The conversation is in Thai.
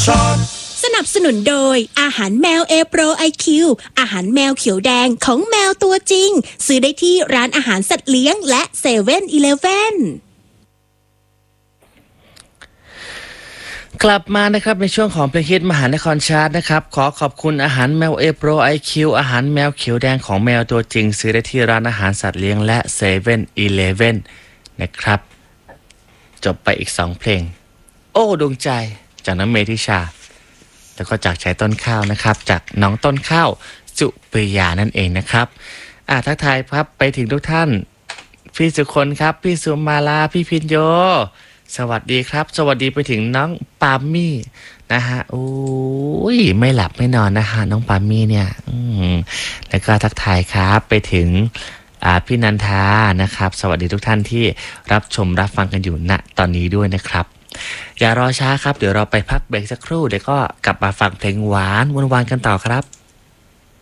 สนับสนุนโดยอาหารแมว A Pro IQ อาหารแมวเขียวแดงของแมวตัวจริงซื้อได้ที่ร้านอาหารสัตว์เลี้ยงและ7-Eleven กลับมานะครับในช่วงของเพลงฮิตมหานครชาร์ตนะครับขอขอบคุณอาหารแมว A Pro IQ อาหารแมวเขียวแดงของแมวตัวจริงซื้อได้ที่ร้านอาหารสัตว์เลี้ยงและ7-Elevenนะครับจบไปอีก2เพลงโอ้ดวงใจจากน้ำเมธิชาแล้วก็จากชายต้นข้าวนะครับจากน้องต้นข้าวสุปริยานั่นเองนะครับทักทายครับไปถึงทุกท่านพี่สุคนครับพี่สุมาลาพี่พินโยสวัสดีครับสวัสดีไปถึงน้องปามี่นะฮะโอ้ยไม่หลับไม่นอนนะฮะน้องปามี่เนี่ยแล้วก็ทักทายครับไปถึงพี่นันทานะครับสวัสดีทุกท่านที่รับชมรับฟังกันอยู่ณตอนนี้ด้วยนะครับอย่ารอช้าครับเดี๋ยวเราไปพักเบรกสักครู่เดี๋ยวก็กลับมาฟังเพลงหวานวันๆกันต่อครับ